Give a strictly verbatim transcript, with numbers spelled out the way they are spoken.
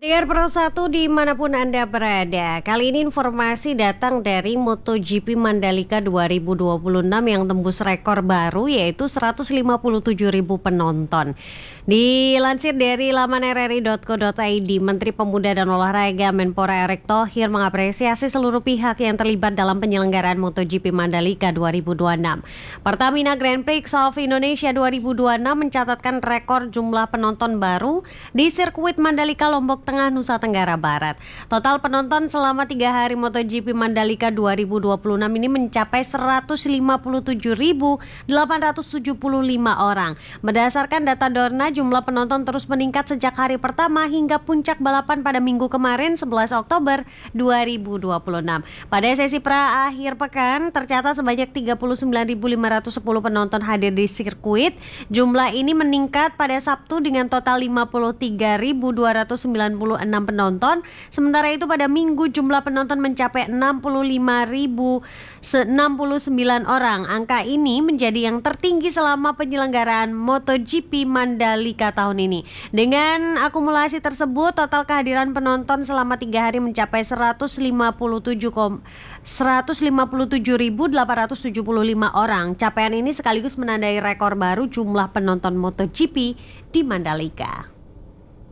Dengar Pro satu dimanapun Anda berada, kali ini informasi datang dari MotoGP Mandalika dua ribu dua puluh enam yang tembus rekor baru yaitu seratus lima puluh tujuh ribu penonton. Dilansir dari laman r r i dot co dot i d, Menteri Pemuda dan Olahraga Menpora Erick Thohir mengapresiasi seluruh pihak yang terlibat dalam penyelenggaraan MotoGP Mandalika dua ribu dua puluh enam. Pertamina Grand Prix of Indonesia dua ribu dua puluh enam mencatatkan rekor jumlah penonton baru di sirkuit Mandalika Lombok Tengah, Nusa Tenggara Barat. Total penonton selama tiga hari MotoGP Mandalika dua ribu dua puluh enam ini mencapai seratus lima puluh tujuh ribu delapan ratus tujuh puluh lima orang. Berdasarkan data Dorna, jumlah penonton terus meningkat sejak hari pertama hingga puncak balapan pada minggu kemarin sebelas Oktober dua ribu dua puluh enam. Pada sesi pra akhir pekan tercatat sebanyak tiga puluh sembilan ribu lima ratus sepuluh penonton hadir di sirkuit. Jumlah ini meningkat pada Sabtu dengan total lima puluh tiga ribu dua ratus sembilan puluh enam penonton. Sementara itu pada Minggu jumlah penonton mencapai enam puluh lima ribu enam puluh sembilan orang. Angka ini menjadi yang tertinggi selama penyelenggaraan MotoGP Mandalika tahun ini. Dengan akumulasi tersebut, total kehadiran penonton selama tiga hari mencapai seratus lima puluh tujuh ribu delapan ratus tujuh puluh lima orang. Capaian ini sekaligus menandai rekor baru jumlah penonton MotoGP di Mandalika.